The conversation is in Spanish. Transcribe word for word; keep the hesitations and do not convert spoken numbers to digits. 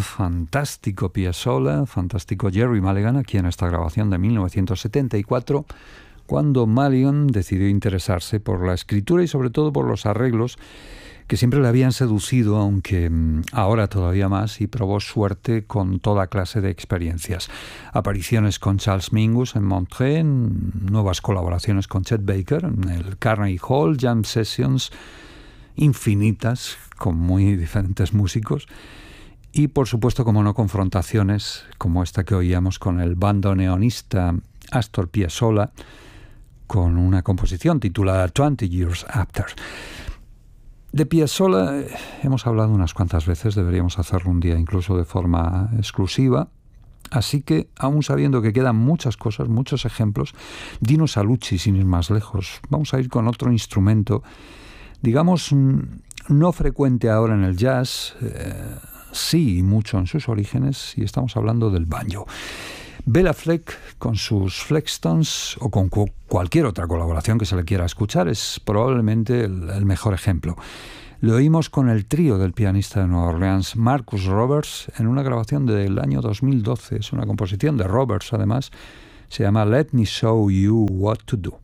fantástico Piazzolla, fantástico Gerry Mulligan, aquí en esta grabación de mil novecientos setenta y cuatro, cuando Mulligan decidió interesarse por la escritura y sobre todo por los arreglos que siempre le habían seducido, aunque ahora todavía más, y probó suerte con toda clase de experiencias. Apariciones con Charles Mingus en Montreux, nuevas colaboraciones con Chet Baker en el Carnegie Hall, jam sessions infinitas con muy diferentes músicos y, por supuesto, como no, confrontaciones como esta que oíamos con el bandoneonista Astor Piazzolla con una composición titulada Twenty Years After. De Piazzolla eh, hemos hablado unas cuantas veces, deberíamos hacerlo un día incluso de forma exclusiva, así que, aún sabiendo que quedan muchas cosas, muchos ejemplos, Dino Sallucci, sin ir más lejos. Vamos a ir con otro instrumento, digamos, no frecuente ahora en el jazz, eh, sí, mucho en sus orígenes, y estamos hablando del banjo. Bela Fleck con sus Fleckstones o con cu- cualquier otra colaboración que se le quiera escuchar es probablemente el, el mejor ejemplo. Lo oímos con el trío del pianista de Nueva Orleans Marcus Roberts en una grabación del año dos mil doce. Es una composición de Roberts, además. Se llama Let Me Show You What to Do.